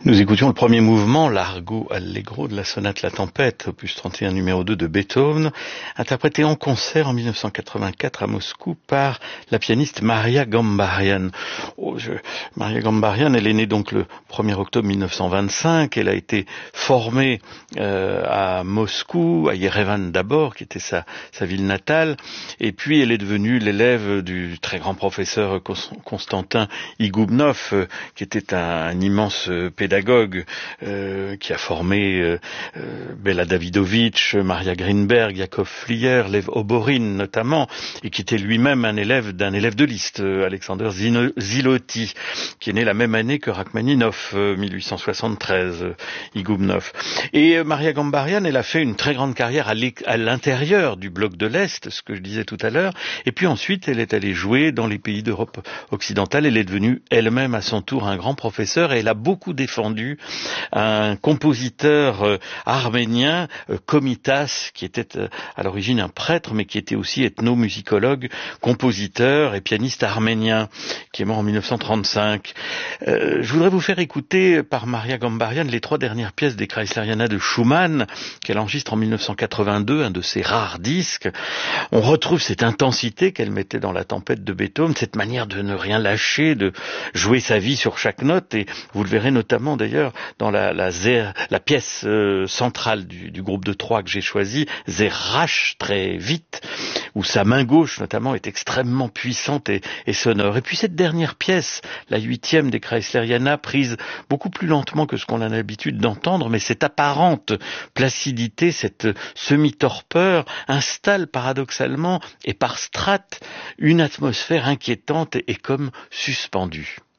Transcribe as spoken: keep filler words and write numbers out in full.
Nous écoutions le premier mouvement, l'Argo Allegro de la sonate La Tempête, opus trente et un numéro deux de Beethoven, interprété en concert en mille neuf cent quatre-vingt-quatre à Moscou par la pianiste Maria Gambarian. Oh, je... Maria Gambarian, elle est née donc le premier octobre mille neuf cent vingt-cinq, elle a été formée euh, à Moscou, à Yerevan d'abord, qui était sa, sa ville natale, et puis elle est devenue l'élève du très grand professeur Konstantin Igoubnov, euh, qui était un, un immense pédagogue pédagogue euh, qui a formé euh, euh, Bela Davidovich, Maria Greenberg, Yakov Flier, Lev Oborin notamment, et qui était lui-même un élève d'un élève de Liszt, euh, Alexander Ziloty, qui est né la même année que Rachmaninov, euh, mille huit cent soixante-treize, euh, Igoubnov. Et euh, Maria Gambarian, elle a fait une très grande carrière à l'intérieur du bloc de l'Est, ce que je disais tout à l'heure, et puis ensuite elle est allée jouer dans les pays d'Europe occidentale. Elle est devenue elle-même à son tour un grand professeur, et elle a beaucoup défendu un compositeur euh, arménien, euh, Komitas, qui était euh, à l'origine un prêtre, mais qui était aussi ethnomusicologue, compositeur et pianiste arménien, qui est mort en mille neuf cent trente-cinq. Euh, je voudrais vous faire écouter par Maria Gambarian les trois dernières pièces des Kreisleriana de Schumann, qu'elle enregistre en mille neuf cent quatre-vingt-deux, un de ses rares disques. On retrouve cette intensité qu'elle mettait dans La Tempête de Beethoven, cette manière de ne rien lâcher, de jouer sa vie sur chaque note, et vous le verrez notamment d'ailleurs dans la, la, Zer, la pièce euh, centrale du, du groupe de trois que j'ai choisi, Zerach, très vite, où sa main gauche notamment est extrêmement puissante et, et sonore. Et puis cette dernière pièce, la huitième des Kreisleriana, prise beaucoup plus lentement que ce qu'on a l'habitude d'entendre, mais cette apparente placidité, cette semi-torpeur, installe paradoxalement et par strates une atmosphère inquiétante et, et comme suspendue.